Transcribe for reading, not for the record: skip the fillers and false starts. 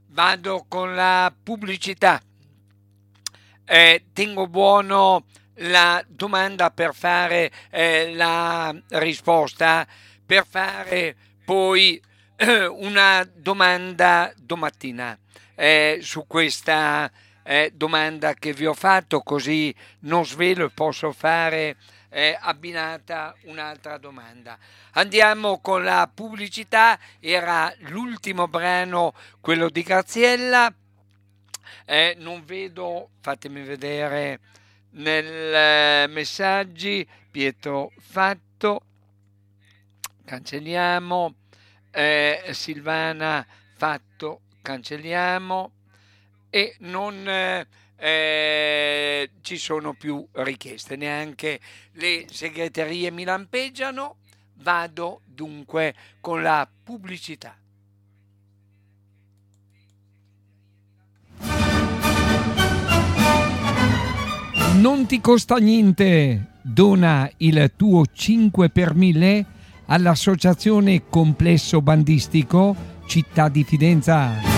Vado con la pubblicità. Tengo buono la domanda per fare la risposta, per fare poi una domanda domattina su questa domanda che vi ho fatto, così non svelo e posso fare abbinata un'altra domanda. Andiamo con la pubblicità, era l'ultimo brano, quello di Graziella. Non vedo, fatemi vedere nel messaggi, Pietro Fatto, cancelliamo, Silvana Fatto, cancelliamo, e non ci sono più richieste, neanche le segreterie mi lampeggiano. Vado dunque con la pubblicità. Non ti costa niente, dona il tuo 5 per 1000 all'Associazione Complesso Bandistico Città di Fidenza.